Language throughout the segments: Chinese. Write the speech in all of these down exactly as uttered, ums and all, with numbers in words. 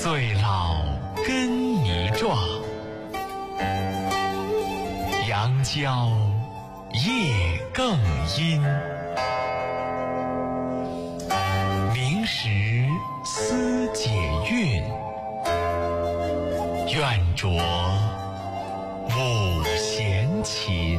岁老根迷壮，阳郊夜更阴。明时思解韵，愿酌五弦琴。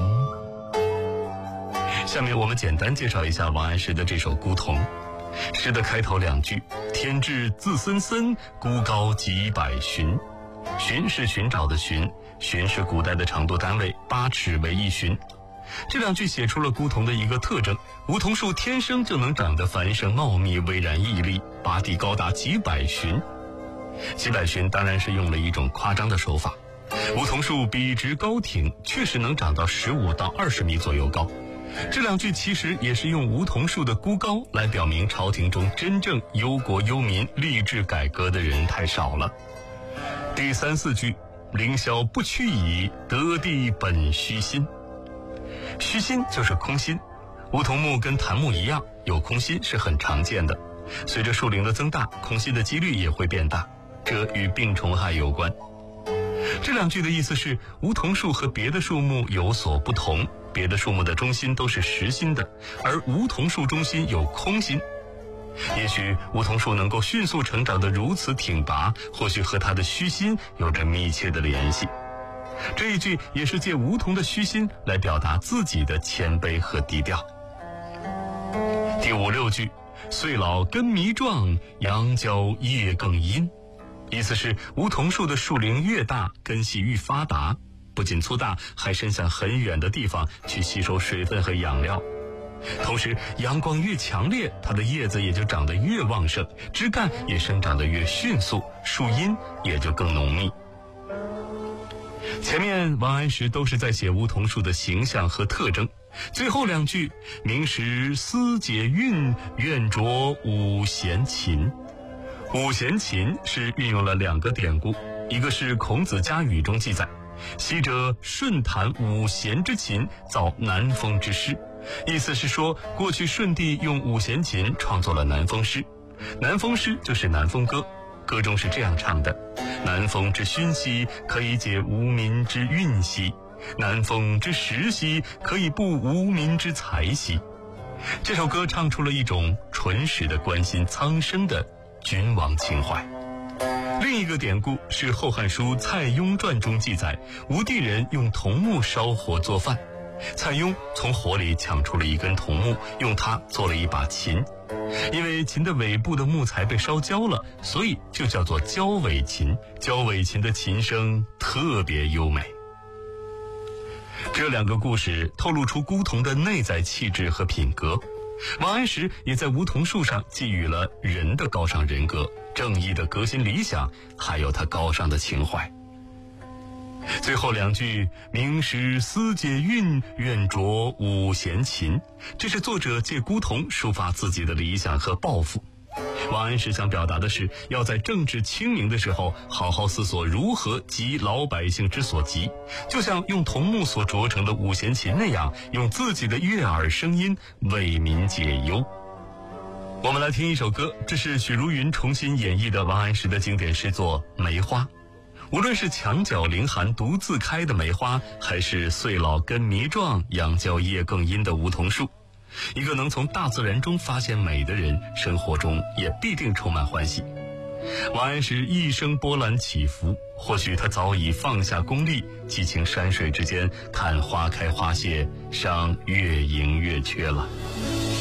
下面我们简单介绍一下王安石的这首《孤桐》。诗的开头两句：天至自森森，孤高几百寻。寻是寻找的寻，寻是古代的长度单位，八尺为一寻。这两句写出了孤桐的一个特征：梧桐树天生就能长得繁盛茂密，巍然屹立，拔地高达几百寻。几百寻当然是用了一种夸张的手法，梧桐树笔直高挺，确实能长到十五到二十米左右高。这两句其实也是用梧桐树的孤高来表明朝廷中真正忧国忧民、立志改革的人太少了。第三四句：凌霄不屈矣，得地本虚心。虚心就是空心，梧桐木跟檀木一样，有空心是很常见的。随着树龄的增大，空心的几率也会变大，这与病虫害有关。这两句的意思是，梧桐树和别的树木有所不同，别的树木的中心都是实心的，而梧桐树中心有空心。也许梧桐树能够迅速成长得如此挺拔，或许和它的虚心有着密切的联系。这一句也是借梧桐的虚心来表达自己的谦卑和低调。第五六句：岁老根迷壮，阳郊夜更阴。意思是梧桐树的树龄越大，根系愈发达，不仅粗大，还伸向很远的地方去吸收水分和养料。同时阳光越强烈，它的叶子也就长得越旺盛，枝干也生长得越迅速，树荫也就更浓密。前面王安石都是在写梧桐树的形象和特征，最后两句：明时思解韵，愿酌五弦琴。五弦琴是运用了两个典故，一个是孔子家语中记载，昔者舜弹五弦之琴，造南风之诗。意思是说，过去舜帝用五弦琴创作了南风诗。南风诗就是南风歌，歌中是这样唱的：南风之熏兮，可以解无民之韵兮；南风之时兮，可以布无民之才兮。这首歌唱出了一种纯实的关心苍生的君王情怀。另一个典故是《后汉书·蔡邕传》中记载，吴地人用桐木烧火做饭，蔡邕从火里抢出了一根桐木，用它做了一把琴。因为琴的尾部的木材被烧焦了，所以就叫做焦尾琴。焦尾琴的琴声特别优美。这两个故事透露出孤桐的内在气质和品格。王安石也在梧桐树上寄予了人的高尚人格、正义的革新理想，还有他高尚的情怀。最后两句：明时思解韵，愿酌五弦琴。这是作者借孤桐抒发自己的理想和抱负。王安石想表达的是，要在政治清明的时候好好思索如何急老百姓之所急，就像用桐木所琢成的五弦琴那样，用自己的悦耳声音为民解忧。我们来听一首歌，这是许茹芸重新演绎的王安石的经典诗作《梅花》。无论是墙角凌寒独自开的梅花，还是岁老根迷壮，阳郊夜更阴的梧桐树，一个能从大自然中发现美的人，生活中也必定充满欢喜。王安石一生波澜起伏，或许他早已放下功利，寄情山水之间，看花开花谢，赏月盈月缺了。